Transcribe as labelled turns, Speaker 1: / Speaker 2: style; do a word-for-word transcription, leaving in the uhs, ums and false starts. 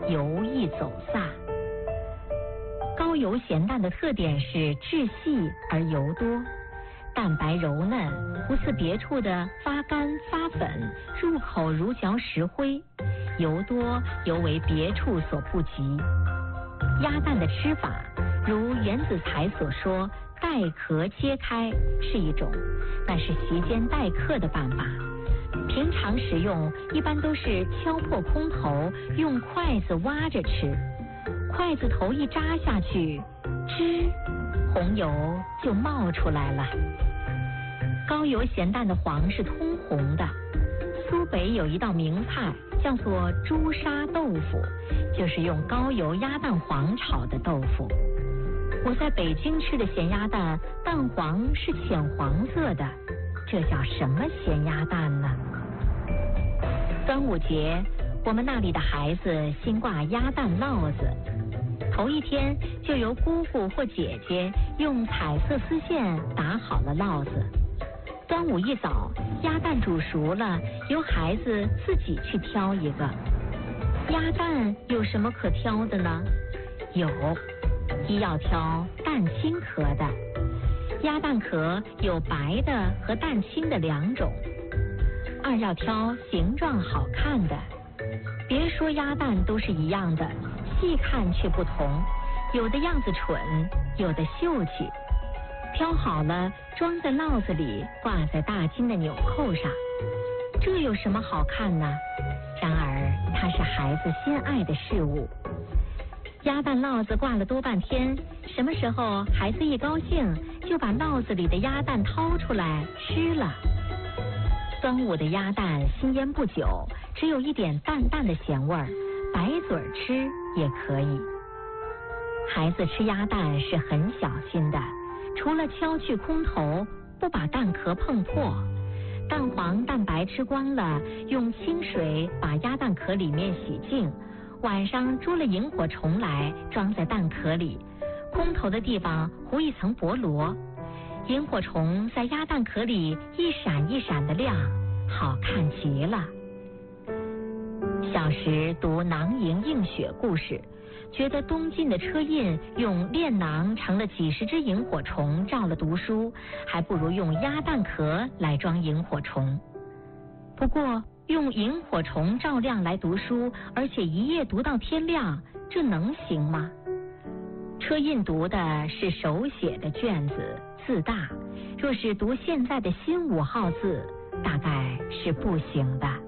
Speaker 1: 油易走散。高油咸蛋的特点是质细而油多，蛋白柔嫩，不似别处的发干发粉，入口如嚼石灰，油多尤为别处所不及。鸭蛋的吃法，如袁子才所说，带壳切开是一种，那是席间待客的办法。平常食用一般都是敲破空头，用筷子挖着吃，筷子头一扎下去，吱，红油就冒出来了。高油咸蛋的黄是通红的。苏北有一道名菜叫做朱砂豆腐，就是用高油鸭蛋黄炒的豆腐。我在北京吃的咸鸭蛋，蛋黄是浅黄色的，这叫什么咸鸭蛋呢？端午节，我们那里的孩子新挂鸭蛋烙子，头一天就由姑姑或姐姐用彩色丝线打好了烙子。端午一早，鸭蛋煮熟了，由孩子自己去挑一个。鸭蛋有什么可挑的呢？有，一要挑蛋清壳的。鸭蛋壳有白的和蛋清的两种。二要挑形状好看的。别说鸭蛋都是一样的，细看却不同，有的样子蠢，有的秀气。挑好了，装在烙子里，挂在大金的纽扣上。这有什么好看呢？然而它是孩子心爱的事物。鸭蛋烙子挂了多半天，什么时候孩子一高兴，就把烙子里的鸭蛋掏出来吃了。端午的鸭蛋新腌不久，只有一点淡淡的咸味儿，白嘴吃也可以。孩子吃鸭蛋是很小心的，除了敲去空头，不把蛋壳碰破。蛋黄蛋白吃光了，用清水把鸭蛋壳里面洗净，晚上捉了萤火虫来，装在蛋壳里，空头的地方糊一层薄膜。萤火虫在鸭蛋壳里一闪一闪的亮，好看极了。小时读囊萤映雪故事，觉得东晋的车胤用炼囊盛了几十只萤火虫照了读书，还不如用鸭蛋壳来装萤火虫。不过用萤火虫照亮来读书，而且一夜读到天亮，这能行吗？车胤读的是手写的卷子，字大，若是读现在的新五号字，大概是不行的。